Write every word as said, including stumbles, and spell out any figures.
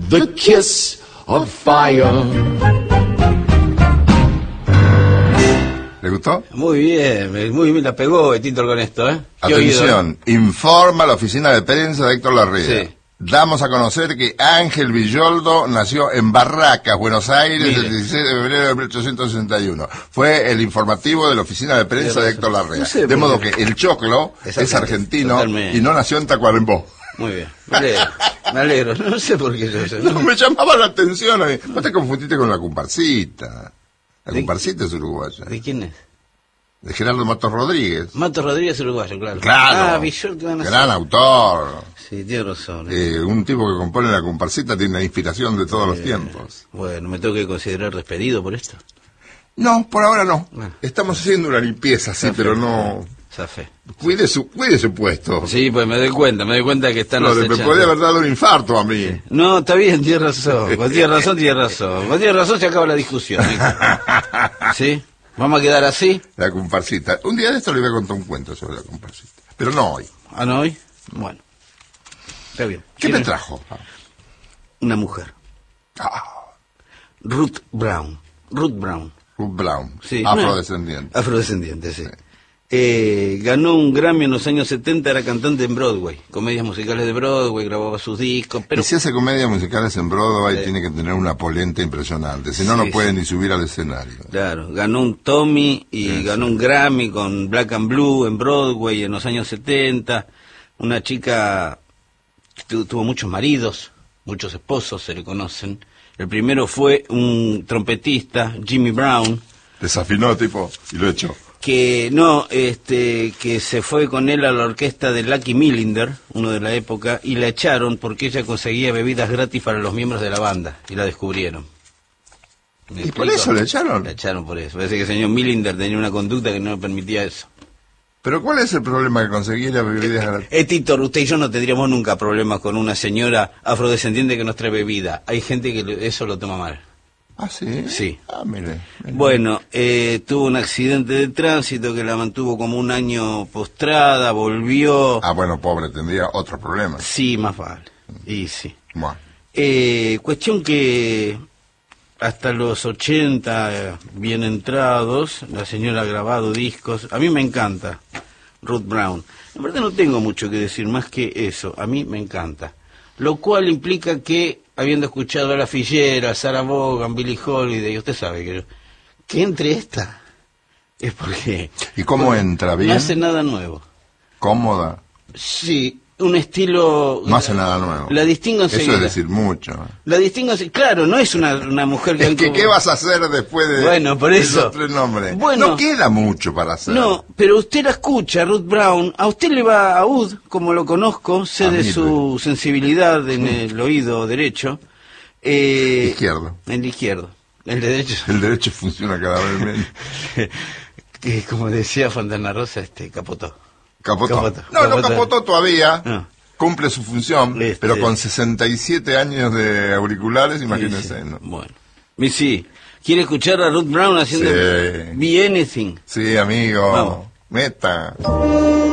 the kiss of fire. ¿Le gustó? Muy bien, muy bien la pegó Héctor con esto, ¿eh? Atención, informa la oficina de prensa de Héctor Larrea. Sí. Damos a conocer que Ángel Villoldo nació en Barracas, Buenos Aires, Mire. el dieciséis de febrero de mil ochocientos sesenta y uno. Fue el informativo de la oficina de prensa de Héctor Larrea. No sé, de modo porque- que el choclo Es es, argentino, argentino totalmente. y no nació en Tacuarembó. Muy bien, me alegro, me alegro. No sé por qué yo sé. No, me llamaba la atención. a mí. Vos te confundiste con la comparsita. La ¿De- comparsita es uruguaya. ¿De quién es? De Gerardo Matos Rodríguez. Mato Rodríguez uruguayo, claro. Claro. Ah, Villol, que van a Gran hacer. autor. Sí, tiene razón. ¿eh? Eh, un tipo que compone la comparsita tiene la inspiración de todos los Eh, tiempos. Bueno, me tengo que considerar despedido por esto. No, por ahora no. Ah. Estamos haciendo una limpieza, sí, Zafé. pero no... Zafé. Cuide su, cuide su puesto. Sí, pues me doy cuenta, me doy cuenta que están No, me acechando. podría haber dado un infarto a mí. No, está bien, tiene razón. Cuando tiene razón, tiene razón. Cuando tiene razón, se acaba la discusión. ¿Sí? ¿Vamos a quedar así? La comparsita. Un día de esto le voy a contar un cuento sobre la comparsita. Pero no hoy. ¿Ah, no hoy? Bueno. Está bien. ¿Qué me ¿Quieren? trajo? Una mujer. Ah, Ruth Brown. Ruth Brown. Ruth Brown. Sí. Afrodescendiente. Afrodescendiente, sí. Eh, ganó un Grammy en los años setenta, era cantante en Broadway, comedias musicales de Broadway, grababa sus discos, pero Y si hace comedias musicales en Broadway, Sí. tiene que tener una polenta impresionante. Si no, Sí, no puede sí. ni subir al escenario. claro, ganó un Tommy y Sí, ganó sí. un Grammy con Black and Blue en Broadway en los años setenta, una chica que tu- tuvo muchos maridos, muchos esposos se le conocen. El primero fue un trompetista, Jimmy Brown, Desafinó, tipo, y lo echó. que no, este, que se fue con él a la orquesta de Lucky Millinder, uno de la época, y la echaron porque ella conseguía bebidas gratis para los miembros de la banda, y la descubrieron. ¿Me ¿Y por explico? eso le echaron? La echaron por eso. Parece que el señor Millinder tenía una conducta que no le permitía eso. ¿Pero cuál es el problema que conseguir las bebidas gratis? Eh, Tito, usted y yo no tendríamos nunca problemas con una señora afrodescendiente que nos trae bebida. Hay gente que le- eso lo toma mal. Ah, sí. Sí. Ah, mire. mire. Bueno, eh, tuvo un accidente de tránsito que la mantuvo como un año postrada, volvió... Ah, bueno, pobre, tendría otro problema. Sí, más vale. Y sí. Bueno. Eh, cuestión que hasta los ochenta, eh, bien entrados, la señora ha grabado discos. A mí me encanta Ruth Brown. En verdad no tengo mucho que decir más que eso. A mí me encanta. Lo cual implica que, habiendo escuchado a La Fillera, a Sarah Vaughan, Billie Holiday, usted sabe que, que entre esta es porque ¿Y cómo entra? ¿Bien? no hace nada nuevo. ¿Cómoda? Sí, un estilo... No hace nada nuevo. La distingo Eso enseguida. es decir mucho. La distingo así, claro, no es una, una mujer que... Es que, ¿qué vas a hacer después de Bueno, por de eso. esos tres nombres? Bueno. No queda mucho para hacer. No, pero usted la escucha, Ruth Brown, a usted le va a Ud, como lo conozco, sé A de mí, su sensibilidad en el oído derecho. Eh, Izquierdo. En el izquierdo. El de derecho. El derecho funciona cada vez menos. Que como decía Fontana Rosa, este, capotó. Capotó. Capotó. No, no Capotó. capotó todavía. Ah. Cumple su función, Este. pero con sesenta y siete años de auriculares, imagínense. Sí, sí. ¿no? Bueno. Y sí, ¿quiere escuchar a Ruth Brown haciendo Sí. Be Anything? Sí, amigo. Vamos. Meta.